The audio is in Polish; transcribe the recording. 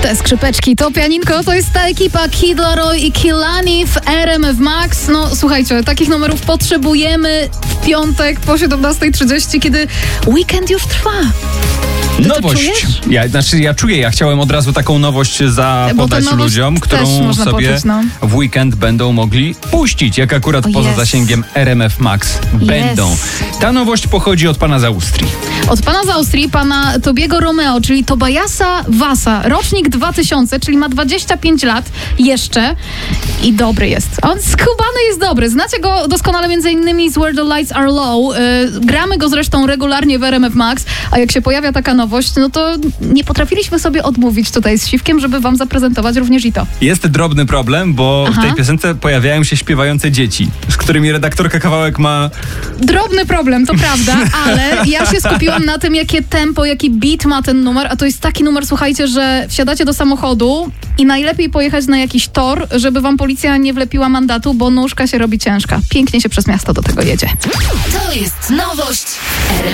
Te skrzypeczki, to pianinko, to jest ta ekipa Kid Laroi i Kehlani w RMF Max. No słuchajcie, takich numerów potrzebujemy w piątek po 17:30, kiedy weekend już trwa. Nowość. Ja czuję, ja chciałem od razu taką nowość zapodać ludziom, którą sobie w weekend będą mogli puścić, jak akurat poza zasięgiem RMF Max będą. Ta nowość pochodzi od pana z Austrii. Od pana z Austrii, pana Tobiego Romeo, czyli Tobiasa Vasa, rocznik 2000, czyli ma 25 lat jeszcze i dobry jest. On skubany jest dobry. Znacie go doskonale między innymi z Where the Lights Are Low. Gramy go zresztą regularnie w RMF Max, a jak się pojawia taka nowość, no to nie potrafiliśmy sobie odmówić tutaj z Siwkiem, żeby wam zaprezentować również i to. Jest drobny problem, bo w tej piosence pojawiają się śpiewające dzieci, z którymi redaktorka Kawałek ma... Drobny problem, to prawda, ale ja się skupiłam na tym, jakie tempo, jaki beat ma ten numer, a to jest taki numer, słuchajcie, że wsiadacie do samochodu i najlepiej pojechać na jakiś tor, żeby wam policja nie wlepiła mandatu, bo nóżka się robi ciężka. Pięknie się przez miasto do tego jedzie. To jest nowość